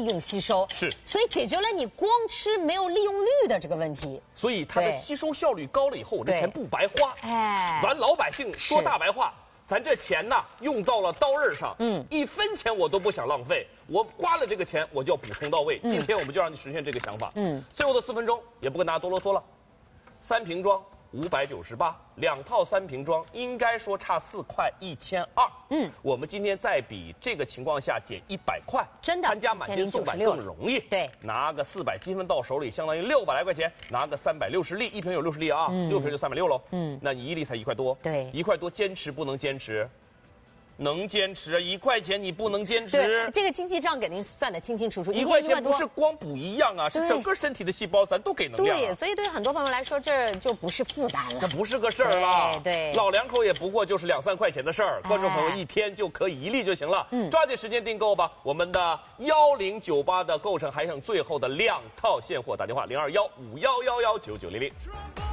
应吸收， 是， 所以解决了你光吃没有利用率的这个问题。 所以它的吸收效率高了以后，我这钱不白花。 哎， 咱老百姓说大白话。咱这钱呐，用到了刀刃上，1分钱我都不想浪费。我花了这个钱，我就要补充到位。今天我们就让你实现这个想法。最后的4分钟也不跟大家多啰嗦了。3瓶装598，2套3瓶装应该说差4块1200。我们今天再比这个情况下减100块， 真的参加满减送百更容易。 对， 拿个400积分到手里，相当于600来块钱，拿个360粒，1瓶有60粒啊，6瓶就360喽。那你1粒才1块多， 对 ，1块多坚持不能坚持？能坚持啊，1块钱你不能坚持。 对，这个经济账给您算得清清楚楚。 1块钱不是光补一样啊，是整个身体的细胞咱都给能量。 对，所以对很多朋友来说，这就不是负担了。 那不是个事儿了。 对， 老两口也不过就是2、3块钱的事儿。观众朋友1天就可以1粒就行了。抓紧时间订购吧。我们的1098的购成还剩最后的2套现货，打电话0215119900。